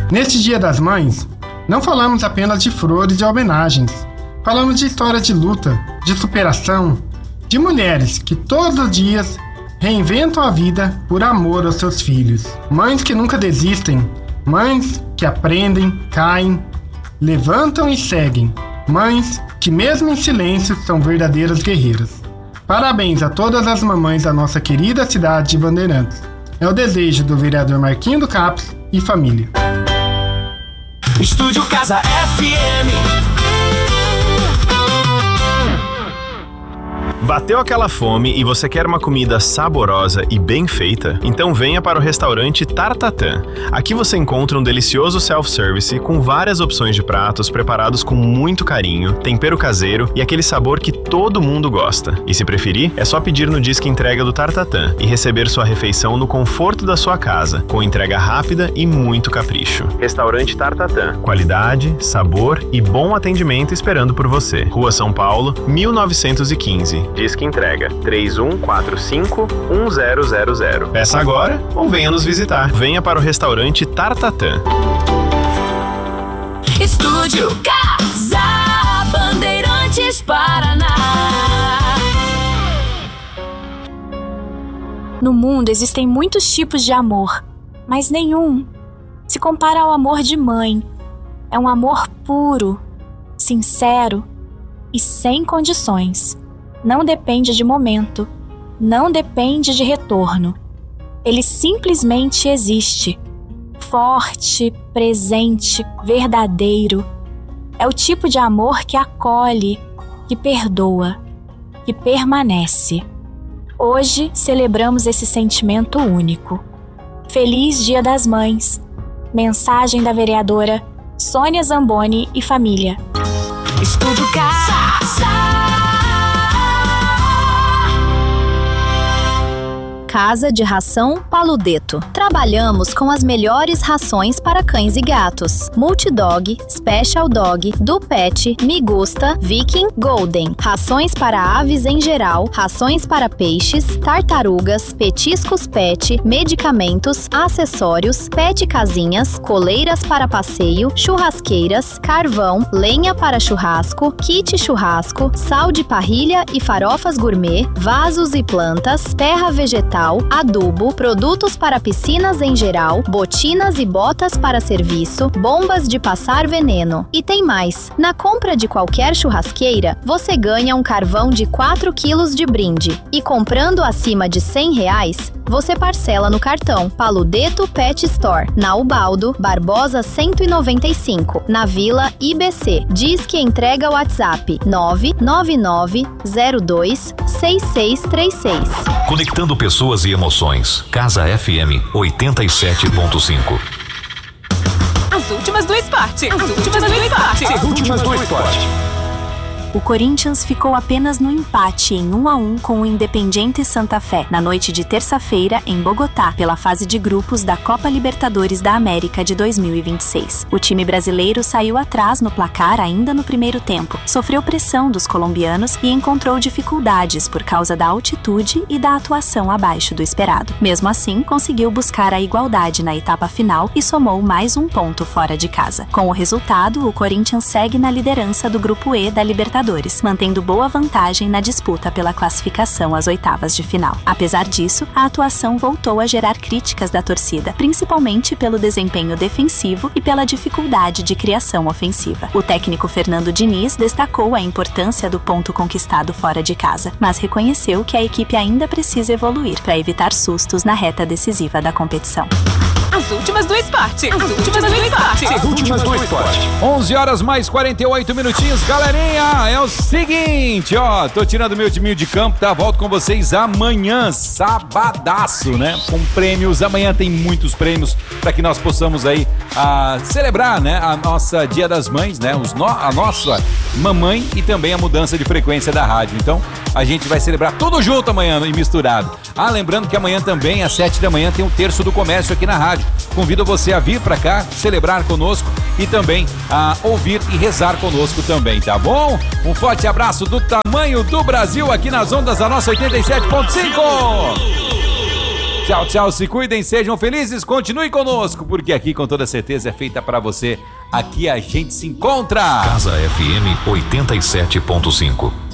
Neste Dia das Mães, não falamos apenas de flores e homenagens. Falamos de história de luta, de superação, de mulheres que todos os dias reinventam a vida por amor aos seus filhos. Mães que nunca desistem, mães que aprendem, caem, levantam e seguem. Mães que mesmo em silêncio são verdadeiras guerreiras. Parabéns a todas as mamães da nossa querida cidade de Bandeirantes. É o desejo do vereador Marquinho do Caps e família. Estúdio Casa FM. Bateu aquela fome e você quer uma comida saborosa e bem feita? Então venha para o restaurante Tartatã. Aqui você encontra um delicioso self-service com várias opções de pratos preparados com muito carinho, tempero caseiro e aquele sabor que todo mundo gosta. E se preferir, é só pedir no Disque Entrega do Tartatã e receber sua refeição no conforto da sua casa, com entrega rápida e muito capricho. Restaurante Tartatã. Qualidade, sabor e bom atendimento esperando por você. Rua São Paulo, 1915. Disque Entrega 3145-1000. Peça agora ou venha nos visitar. Venha para o restaurante Tartatã. Estúdio Casa Bandeirantes Paraná. No mundo existem muitos tipos de amor, mas nenhum se compara ao amor de mãe. É um amor puro, sincero e sem condições. Não depende de momento, não depende de retorno. Ele simplesmente existe. Forte, presente, verdadeiro. É o tipo de amor que acolhe, que perdoa, que permanece. Hoje celebramos esse sentimento único. Feliz Dia das Mães. Mensagem da vereadora Sônia Zamboni e família. Estúdio Casa. Casa de Ração Paludeto. Trabalhamos com as melhores rações para cães e gatos. Multidog, Special Dog, Do Pet, Migusta, Viking, Golden. Rações para aves em geral, rações para peixes, tartarugas, petiscos pet, medicamentos, acessórios, pet casinhas, coleiras para passeio, churrasqueiras, carvão, lenha para churrasco, kit churrasco, sal de parrilha e farofas gourmet, vasos e plantas, terra vegetal, adubo, produtos para piscinas em geral, botinas e botas para serviço, bombas de passar veneno. E tem mais! Na compra de qualquer churrasqueira, você ganha um carvão de 4 quilos de brinde. E comprando acima de R$100, você parcela no cartão Paludeto Pet Store, na Ubaldo, Barbosa 195, na Vila IBC. Diz que entrega WhatsApp 999026636. Conectando pessoas e emoções. Casa FM 87.5. As últimas do esporte. As últimas do esporte. As últimas do esporte. O Corinthians ficou apenas no empate em 1-1 com o Independiente Santa Fé, na noite de terça-feira, em Bogotá, pela fase de grupos da Copa Libertadores da América de 2026. O time brasileiro saiu atrás no placar ainda no primeiro tempo, sofreu pressão dos colombianos e encontrou dificuldades por causa da altitude e da atuação abaixo do esperado. Mesmo assim, conseguiu buscar a igualdade na etapa final e somou mais um ponto fora de casa. Com o resultado, o Corinthians segue na liderança do Grupo E da Libertadores, mantendo boa vantagem na disputa pela classificação às oitavas de final. Apesar disso, a atuação voltou a gerar críticas da torcida, principalmente pelo desempenho defensivo e pela dificuldade de criação ofensiva. O técnico Fernando Diniz destacou a importância do ponto conquistado fora de casa, mas reconheceu que a equipe ainda precisa evoluir para evitar sustos na reta decisiva da competição. As últimas do esporte. As últimas do esporte. As últimas do esporte. 11 horas mais 48 minutinhos, galerinha. É o seguinte, ó, tô tirando meu timinho de campo, tá? Volto com vocês amanhã, sabadaço, né? Com prêmios. Amanhã tem muitos prêmios para que nós possamos aí celebrar, né? A nossa Dia das Mães, né? A nossa mamãe e também a mudança de frequência da rádio. Então, a gente vai celebrar tudo junto amanhã e misturado. Lembrando que amanhã também, às 7 da manhã, tem o Terço do Comércio aqui na rádio. Convido você a vir pra cá, celebrar conosco e também a ouvir e rezar conosco também, tá bom? Um forte abraço do tamanho do Brasil aqui nas ondas da nossa 87.5. Tchau, tchau, se cuidem, sejam felizes, continue conosco, porque aqui com toda certeza é feita pra você. Aqui a gente se encontra. Casa FM 87.5.